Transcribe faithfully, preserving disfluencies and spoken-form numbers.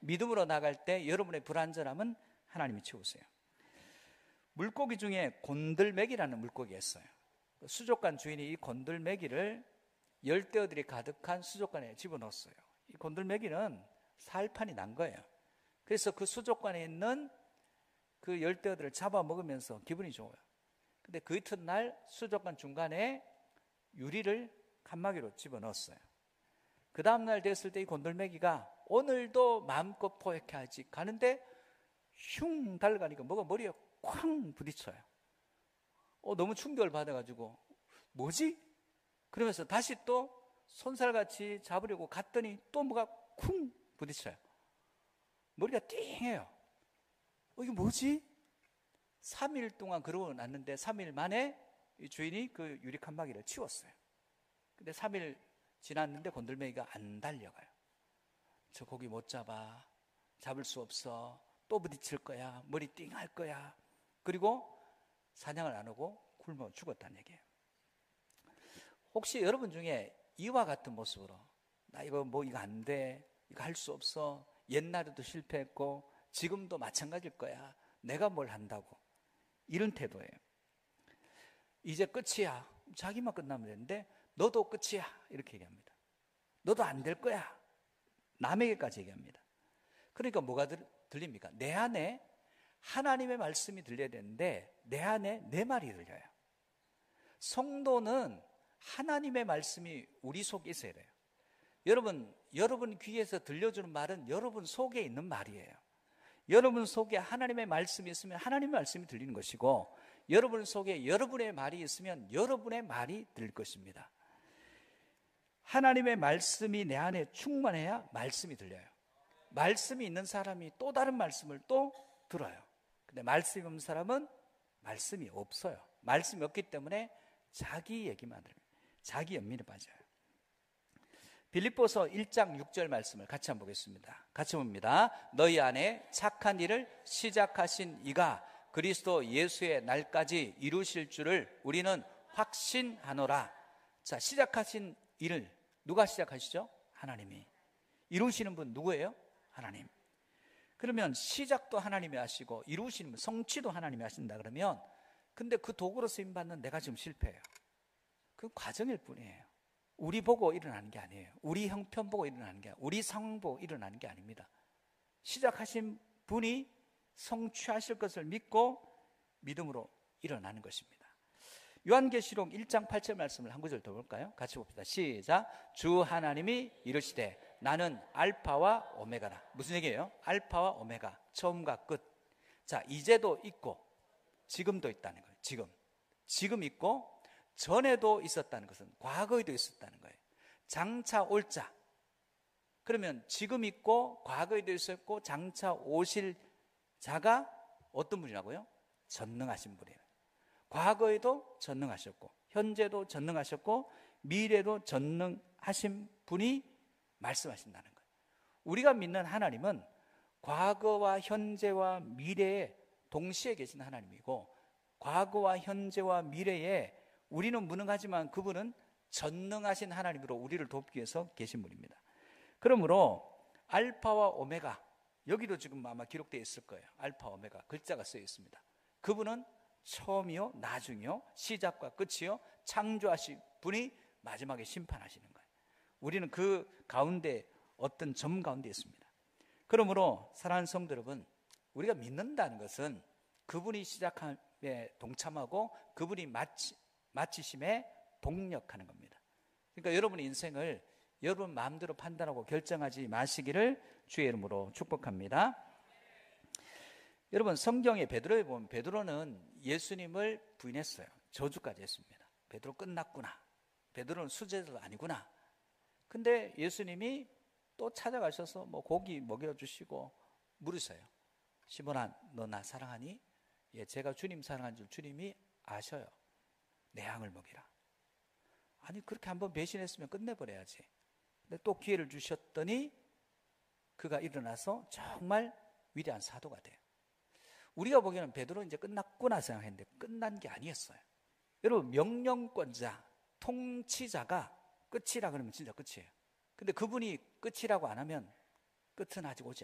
믿음으로 나갈 때 여러분의 불완전함은 하나님이 채우세요. 물고기 중에 곤들메기라는 물고기가 있어요. 수족관 주인이 이 곤들메기를 열대어들이 가득한 수족관에 집어넣었어요. 이 곤들메기는 살판이 난 거예요. 그래서 그 수족관에 있는 그 열대어들을 잡아먹으면서 기분이 좋아요. 근데 그 이튿날 수족관 중간에 유리를 칸막이로 집어넣었어요. 그 다음날 됐을 때 이 곤돌메기가 오늘도 마음껏 포획해야지 가는데 슝 달려가니까 뭐가 머리에 쾅 부딪혀요. 어, 너무 충격을 받아가지고 뭐지? 그러면서 다시 또 손살같이 잡으려고 갔더니 또 뭐가 쿵 부딪혀요. 머리가 띵해요. 어, 이게 뭐지? 삼 일 동안 그러고 났는데 삼 일 만에 이 주인이 그 유리 칸막이를 치웠어요. 근데 삼 일 지났는데 곤들메기가 안 달려가요. 저 고기 못 잡아. 잡을 수 없어. 또 부딪힐 거야. 머리 띵할 거야. 그리고 사냥을 안 하고 굶어 죽었다는 얘기예요. 혹시 여러분 중에 이와 같은 모습으로 나 이거 뭐 이거 안 돼. 이거 할 수 없어. 옛날에도 실패했고 지금도 마찬가지일 거야. 내가 뭘 한다고. 이런 태도예요. 이제 끝이야. 자기만 끝나면 되는데 너도 끝이야. 이렇게 얘기합니다. 너도 안 될 거야. 남에게까지 얘기합니다. 그러니까 뭐가 들, 들립니까? 내 안에 하나님의 말씀이 들려야 되는데 내 안에 내 말이 들려요. 성도는 하나님의 말씀이 우리 속에 있어야 돼요. 여러분, 여러분 귀에서 들려주는 말은 여러분 속에 있는 말이에요. 여러분 속에 하나님의 말씀이 있으면 하나님의 말씀이 들리는 것이고 여러분 속에 여러분의 말이 있으면 여러분의 말이 들릴 것입니다. 하나님의 말씀이 내 안에 충만해야 말씀이 들려요. 말씀이 있는 사람이 또 다른 말씀을 또 들어요. 근데 말씀이 없는 사람은 말씀이 없어요. 말씀이 없기 때문에 자기 얘기만 들어요. 자기 연민에 빠져요. 빌립보서 일 장 육 절 말씀을 같이 한번 보겠습니다. 같이 봅니다. 너희 안에 착한 일을 시작하신 이가 그리스도 예수의 날까지 이루실 줄을 우리는 확신하노라. 자, 시작하신 일을 누가 시작하시죠? 하나님이. 이루시는 분 누구예요? 하나님. 그러면 시작도 하나님이 하시고 이루시는 분, 성취도 하나님이 하신다 그러면 근데 그 도구로 쓰임받는 내가 지금 실패해요. 그 과정일 뿐이에요. 우리 보고 일어나는 게 아니에요. 우리 형편 보고 일어나는 게 아니에요. 우리 상황 보고 일어나는 게 아닙니다. 시작하신 분이 성취하실 것을 믿고 믿음으로 일어나는 것입니다. 요한계시록 일 장 팔 절 말씀을 한 구절 더 볼까요? 같이 봅시다. 시작. 주 하나님이 이르시되 나는 알파와 오메가라. 무슨 얘기예요? 알파와 오메가, 처음과 끝. 자, 이제도 있고 지금도 있다는 거예요. 지금 지금 있고 전에도 있었다는 것은 과거에도 있었다는 거예요. 장차 올 자. 그러면 지금 있고 과거에도 있었고 장차 오실 자가 어떤 분이라고요? 전능하신 분이에요. 과거에도 전능하셨고 현재도 전능하셨고 미래도 전능하신 분이 말씀하신다는 거예요. 우리가 믿는 하나님은 과거와 현재와 미래에 동시에 계신 하나님이고 과거와 현재와 미래에 우리는 무능하지만 그분은 전능하신 하나님으로 우리를 돕기 위해서 계신 분입니다. 그러므로 알파와 오메가, 여기도 지금 아마 기록되어 있을 거예요. 알파 오메가 글자가 쓰여 있습니다. 그분은 처음이요 나중이요 시작과 끝이요 창조하신 분이 마지막에 심판하시는 거예요. 우리는 그 가운데 어떤 점 가운데 있습니다. 그러므로 사랑하는 성도 여러분, 우리가 믿는다는 것은 그분이 시작함에 동참하고 그분이 마치, 마치심에 동력하는 겁니다. 그러니까 여러분의 인생을 여러분 마음대로 판단하고 결정하지 마시기를 주의 이름으로 축복합니다. 여러분, 성경에 베드로에 보면 베드로는 예수님을 부인했어요. 저주까지 했습니다. 베드로 끝났구나. 베드로는 수제자도 아니구나. 근데 예수님이 또 찾아가셔서 뭐 고기 먹여주시고 물으세요. 시몬아, 너 나 사랑하니? 예, 제가 주님 사랑한 줄 주님이 아셔요. 내 양을 먹이라. 아니, 그렇게 한번 배신했으면 끝내버려야지. 근데 또 기회를 주셨더니 그가 일어나서 정말 위대한 사도가 돼요. 우리가 보기에는 베드로는 이제 끝났구나 생각했는데 끝난 게 아니었어요. 여러분, 명령권자, 통치자가 끝이라 그러면 진짜 끝이에요. 근데 그분이 끝이라고 안 하면 끝은 아직 오지